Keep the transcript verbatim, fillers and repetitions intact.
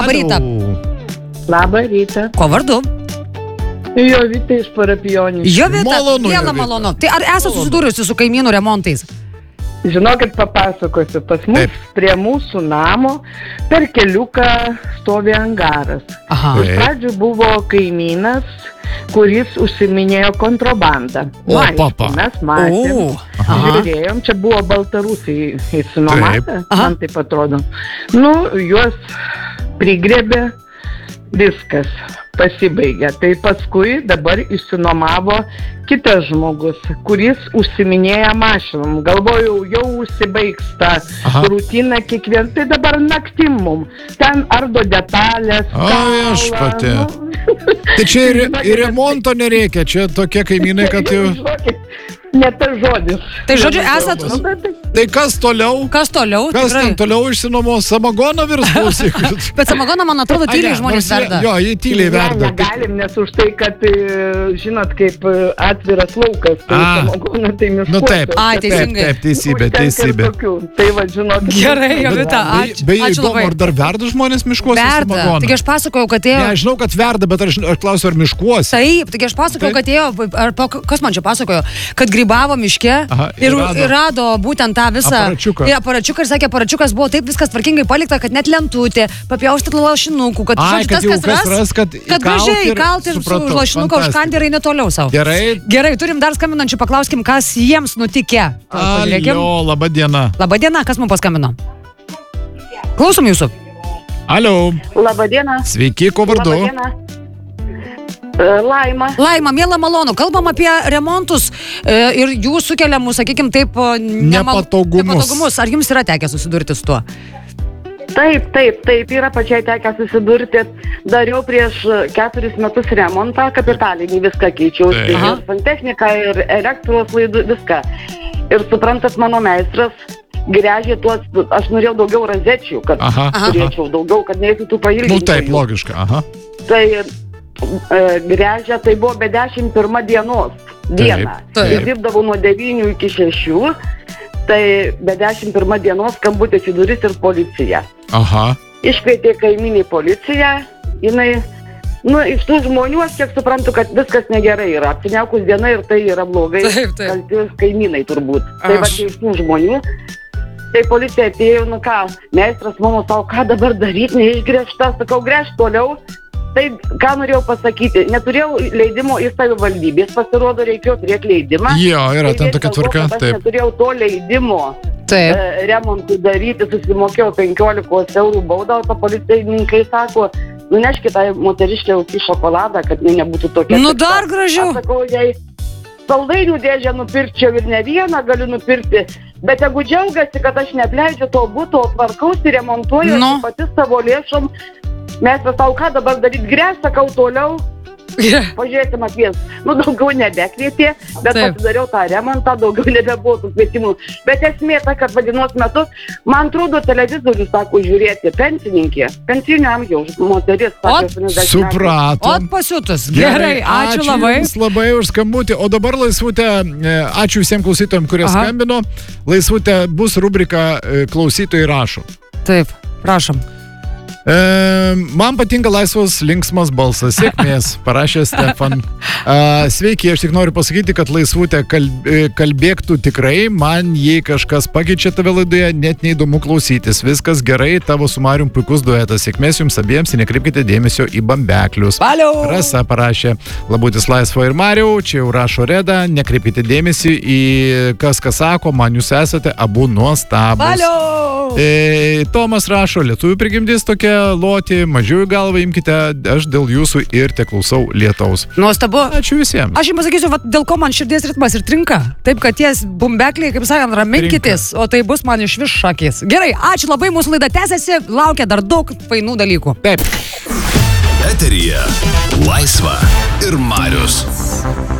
Labą rytą. Labą rytą. Ko vardu? Jovita iš Parapijonių. Jovita, Malonu, vėl Jovita. malonu. Tai ar esate susidūrusi su kaimynų remontais? Žinokit, papasakosiu. Pas mus Taip. prie mūsų namo per keliuką stovi angaras. Aha. Iš pradžių buvo kaimynas, kuris užsiminėjo kontrabandą. O, Aišku, papa. mes matėm, O, aha. žiūrėjom, čia buvo Baltarusiai įsinomatę, Aha. man taip atrodo. Nu, juos prigrebė, viskas pasibaigė. Tai paskui dabar išsinomavo kitas žmogus, kuris užsiminėja mašinom. Galvojau, jau užsibaigs ta Aha. rutina kiekvien. Tai dabar naktim mum. Ten ardo detalės. O, kala, viešpatie. nu. Tai čia ir, ir remonto nereikia, čia tokie kaimynai, kad jau... Žinokit, ne tas žodis. Tai žodžiu, esat- Nu, bet tai- Tai kas toliau? Kas toliau? Kas Tikrai. ten toliau išsinomos? Samagono virs klausykit. Bet samagoną, man atrodo, Ai, tyliai ne, žmonės nors jie- verda. Jo, jie tyliai Ne, verda. negalim, nes už tai, kad, e, žinot, kaip e, atviras laukas, tai A. samagoną, tai miškuose. Nu taip, Ai, taip, teisingai. taip, teisybė, Užtenka ir teisybė. tokių. Tai va, žinot. Gerai, Jovita, Beje, ačiū, beje, ačiū įdomu, labai. ar dar verda žmonės miškuose Verda. samagoną? Taigi aš pasakojau, kad ėjo... Ne, aš žinau, kad verda, bet aš, aš klausiu, ar miškuose. Taip, taigi aš pasakojau, Taip. kad ėjo, ar, pa- kas man čia pasakojo, kad grybavo miške Aha, ir, ir rado. ir rado būtent tą visą... Aparačiuką. Ir aparačiuką ir sakė, aparačiukas buvo taip viskas tvarkingai palikta, kad net lentutė, papjaustyt lašinukų, kad, Ai, žodžiu, kad tas, jau kas kas ras, ras, kad kad įkalt gražiai ir- įkalt ir su supratau, lašinuką fantastika. užkandį ir eini toliau savo. Gerai. Gerai, turim dar skambinančių, paklauskim, kas jiems nutikė. Pažiūrėkim. Alio, laba diena. Labą dieną, kas mums paskambino? Klausom jūsų. Alio, Labadiena. sveiki, ko vardu? Labadiena. E, Laima. Laima, miela malonu, kalbam apie remontus e, ir jų sukeliamus, sakykime, taip, o, nemal- Nepatogumus. nepatogumus. Ar jums yra tekę susidurti su tuo? Taip, taip, taip, yra pačiai tekę susidurti. Dariau prieš keturis metus remontą, kapitalinį viską keičiau. Taip. Aha. Ir santechniką, ir elektros laidų, viską. Ir suprantat, mano meistras gręžė tuos, aš norėjau daugiau razečių, kad Aha, aha. turėčiau daugiau, kad neįtų tų pailgintojų. Nu taip, logiška, aha. Tai e, gręžė, tai buvo be dešimt pirma dienos diena. Taip. Ir dirbdavau nuo devynių iki šešių. Tai be dešimt pirma dienos skambutis į duris ir policija. Aha. Iškvietė kaimynį policiją, jinai, nu, iš tų žmonių aš kiek suprantu, kad viskas negerai yra. Apsiniaukus diena ir tai yra blogai. Taip, taip. Kalti kaimynai turbūt. Tai va, Aš- tai iš tų žmonių. Tai policija atėjo, nu ką, meistras mano savo, ką dabar daryti, neišgręžta, sakau, gręžt toliau. Tai ką norėjau pasakyti, neturėjau leidimo į savivaldybės, pasirodo, reikėjo turėti leidimą. Jo, yra Tai ten vien tokia dėl to, tvarka, kad Aš taip. neturėjau to leidimo. Taip. E, remontui daryti, susimokėjau penkiolikos eurų baudą, o to policininkai sako, nuneškit tą moteriškę aukį šokoladą, kad jinai nebūtų tokia. Nu, pikta. dar gražiau. Aš sakau, jei saldainių dėžę nupirkčiau ir ne vieną galiu nupirkti, bet jeigu džiaugiasi, kad aš neapleidžiu to buto, tvarkausi, remontuoju, Nu. aš pati savo lėšom, mes visau ką dabar daryti, gręžt, sakau toliau. Pažiūrėsim apie, nu daugiau nebekvietė, bet Taip. pasidariau tą remontą, daugiau nebebuvo tų kvietimų. Bet esmė ta, kad vadienos metu, man atrodo, televizorių, sako, žiūrėti, pensininkė, pensinio amžiaus moteris, Ot, sako, aštuoniasdešimt metų. Supratom. Ot pasiutus. Gerai, ačiū labai. Jums labai už skambutį. O dabar laisvutė, e, ačiū visiems klausytojams, kurie Aha. skambino. Laisvutė bus rubrika e, klausytojai rašo. Taip, prašom. E, man patinka laisvas, linksmas balsas. Sėkmės, parašė Stefan. E, sveiki, aš tik noriu pasakyti, kad laisvutė kalb, e, kalbėk tu tikrai. Man, jei kažkas pakeičia tave laidoje, net neįdomu klausytis. Viskas gerai, tavo su Marium puikus duetas. Sėkmės jums abiems ir nekreipkite dėmesio į bambeklius. Valio. Rasa parašė, labutis laisvo ir Mariau, čia jau rašo Reda, nekreipkite dėmesį į kas kas sako, man jūs esate abu nuostabus. Valio. E, Tomas rašo, lietuvių prigimtis tokia loti, mažiau į galvą imkite, aš dėl jūsų ir te klausau lietaus. Nuostabu. Ačiū visiems. Aš jums pasakysiu, vat, dėl ko man širdies ritmas ir trinka. Taip, kad ties bumbekliai, kaip sakant, raminkitės, o tai bus man iš vis šakės. Gerai, ačiū labai, mūsų laida tęsiasi, laukia dar daug fainų dalykų. Taip. Eteryje Laisva ir Marius.